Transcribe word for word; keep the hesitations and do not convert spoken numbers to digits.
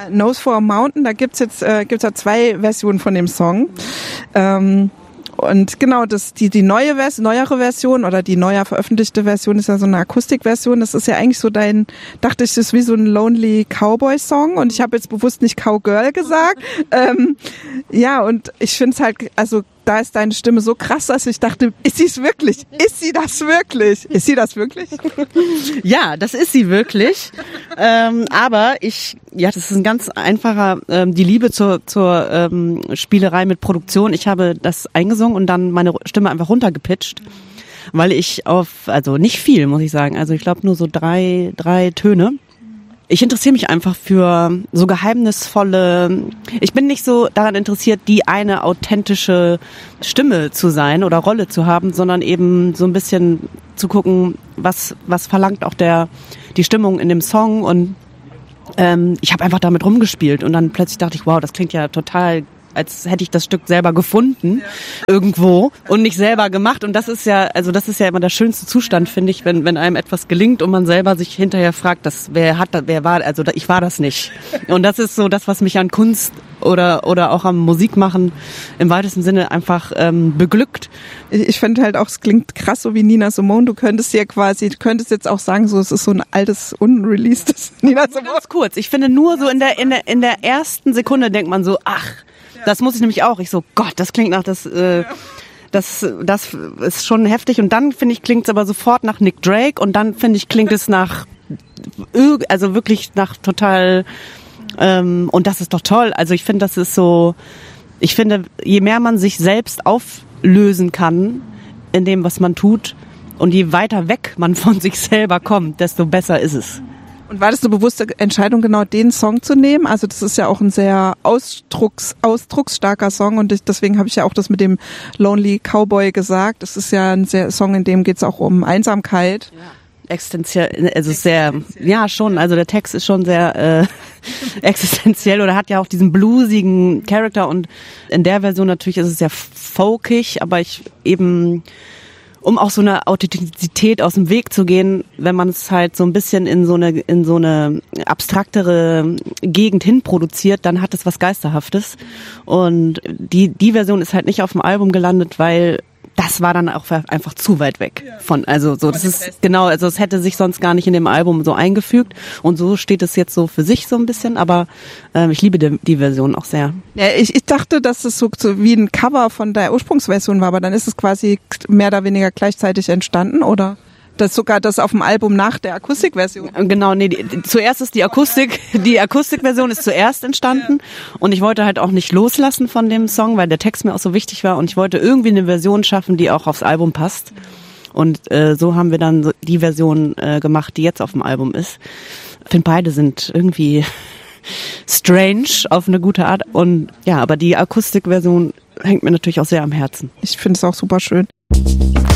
Nose for a Mountain, da gibt's jetzt äh, gibt's ja zwei Versionen von dem Song. Ähm, Und genau, das, die, die neue Vers, neuere Version oder die neuer veröffentlichte Version ist ja so eine Akustikversion. Das ist ja eigentlich so dein, dachte ich, das ist wie so ein Lonely Cowboy-Song. Und ich habe jetzt bewusst nicht Cowgirl gesagt. ähm, ja, und ich finde es halt, also da ist deine Stimme so krass, dass ich dachte, ist sie es wirklich? Ist sie das wirklich? Ist sie das wirklich? Ja, das ist sie wirklich. ähm, aber ich, ja, das ist ein ganz einfacher, ähm, die Liebe zur, zur ähm, Spielerei mit Produktion. Ich habe das eingesungen und dann meine Stimme einfach runtergepitcht, weil ich auf, also nicht viel, muss ich sagen. Also ich glaube nur so drei, drei Töne. Ich interessiere mich einfach für so geheimnisvolle, ich bin nicht so daran interessiert, die eine authentische Stimme zu sein oder Rolle zu haben, sondern eben so ein bisschen zu gucken, was was verlangt auch der die Stimmung in dem Song. Und ähm, ich habe einfach damit rumgespielt und dann plötzlich dachte ich, wow, das klingt ja total, als hätte ich das Stück selber gefunden, ja, irgendwo und nicht selber gemacht. Und das ist ja, also das ist ja immer der schönste Zustand, finde ich, wenn wenn einem etwas gelingt und man selber sich hinterher fragt, das, wer hat das, wer war, also ich war das nicht. Und das ist so das, was mich an Kunst oder oder auch am Musikmachen im weitesten Sinne einfach ähm, beglückt. Ich, ich finde halt auch, es klingt krass so wie Nina Simone. Du könntest ja quasi, du könntest jetzt auch sagen, so es ist so ein altes, unreleastes Nina Simone. Ganz kurz, ich finde nur so in der in der in der ersten Sekunde denkt man so, ach, das muss ich nämlich auch. Ich so, Gott, das klingt nach das, äh, das, das ist schon heftig. Und dann finde ich, klingt es aber sofort nach Nick Drake. Und dann finde ich, klingt es nach, also wirklich nach total. Ähm, und das ist doch toll. Also ich finde, das ist so. Ich finde, je mehr man sich selbst auflösen kann in dem, was man tut, und je weiter weg man von sich selber kommt, desto besser ist es. Und war das eine bewusste Entscheidung, genau den Song zu nehmen? Also das ist ja auch ein sehr ausdrucks, ausdrucksstarker Song und ich, deswegen habe ich ja auch das mit dem Lonely Cowboy gesagt. Das ist ja ein sehr Song, in dem geht es auch um Einsamkeit. Ja. Existenziell, also sehr, ja schon, also der Text ist schon sehr äh, existenziell oder hat ja auch diesen bluesigen Charakter und in der Version natürlich ist es sehr folkig, aber ich eben, um auch so eine Authentizität aus dem Weg zu gehen, wenn man es halt so ein bisschen in so eine in so eine abstraktere Gegend hin produziert, dann hat es was Geisterhaftes. Und die die Version ist halt nicht auf dem Album gelandet, weil das war dann auch einfach zu weit weg von, also so, das ist genau, also es hätte sich sonst gar nicht in dem Album so eingefügt und so steht es jetzt so für sich so ein bisschen, aber äh, ich liebe die, die Version auch sehr. Ja, ich, ich dachte, dass es so, so wie ein Cover von der Ursprungsversion war, aber dann ist es quasi mehr oder weniger gleichzeitig entstanden, oder? Das sogar das auf dem Album nach der Akustikversion. Genau, nee, die, zuerst ist die Akustik, die Akustikversion ist zuerst entstanden und ich wollte halt auch nicht loslassen von dem Song, weil der Text mir auch so wichtig war und ich wollte irgendwie eine Version schaffen, die auch aufs Album passt. Und äh, so haben wir dann so die Version äh, gemacht, die jetzt auf dem Album ist. Ich finde, beide sind irgendwie strange auf eine gute Art und ja, aber die Akustikversion hängt mir natürlich auch sehr am Herzen. Ich finde es auch super schön.